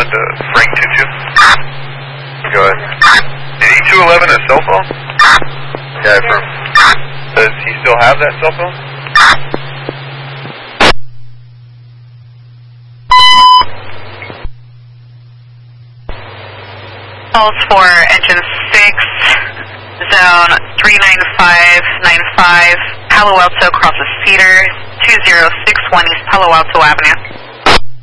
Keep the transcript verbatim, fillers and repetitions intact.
at the Frank two two. Go ahead. Is E two eleven a cell phone? Yeah, from. Does he still have that cell phone? Calls for engine six, zone three nine five nine five, Palo Alto crosses Cedar, two zero six one East Palo Alto Avenue.